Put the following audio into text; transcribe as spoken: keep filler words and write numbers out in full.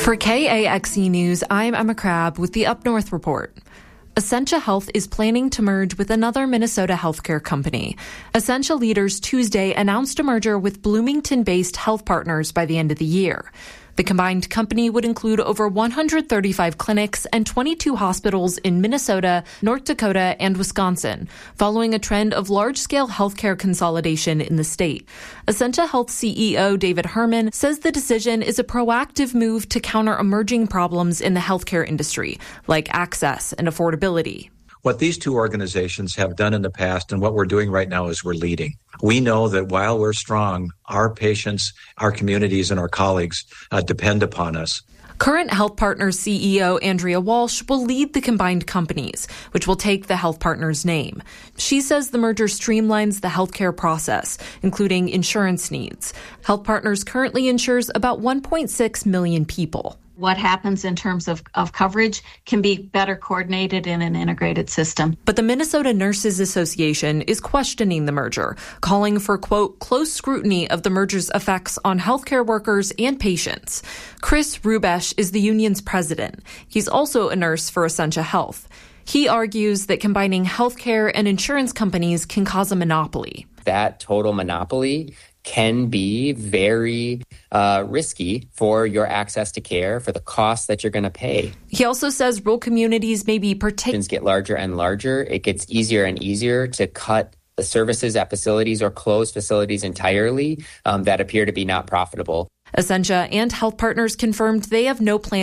For K A X E News, I'm Emma Crabb with the Up North Report. Essentia Health is planning to merge with another Minnesota healthcare company. Essentia leaders Tuesday announced a merger with Bloomington-based Health Partners by the end of the year. The combined company would include over one hundred thirty-five clinics and twenty-two hospitals in Minnesota, North Dakota, and Wisconsin, following a trend of large-scale healthcare consolidation in the state. Essentia Health C E O David Herman says the decision is a proactive move to counter emerging problems in the healthcare industry, like access and affordability. What these two organizations have done in the past and what we're doing right now is we're leading. We know that while we're strong, our patients, our communities, and our colleagues uh, depend upon us. Current Health Partners C E O Andrea Walsh will lead the combined companies, which will take the Health Partners name. She says the merger streamlines the healthcare process, including insurance needs. Health Partners currently insures about one point six million people. What happens in terms of, of coverage can be better coordinated in an integrated system. But the Minnesota Nurses Association is questioning the merger, calling for, quote, close scrutiny of the merger's effects on healthcare workers and patients. Chris Rubesh is the union's president. He's also a nurse for Essentia Health. He argues that combining healthcare and insurance companies can cause a monopoly. That total monopoly can be very uh, risky for your access to care, for the costs that you're going to pay. He also says rural communities may be particularly get larger and larger. It gets easier and easier to cut the services at facilities or close facilities entirely um, that appear to be not profitable. Essentia and Health Partners confirmed they have no plan